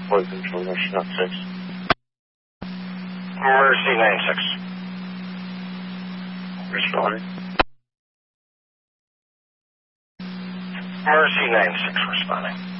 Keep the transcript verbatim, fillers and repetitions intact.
Flight control, Russian at six. Mercy nine six. Responding. Mercy nine six responding.